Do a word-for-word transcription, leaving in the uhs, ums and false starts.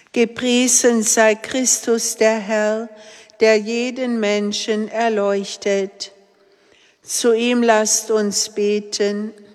Gepriesen sei Christus der Herr, der jeden Menschen erleuchtet. Zu ihm lasst uns beten.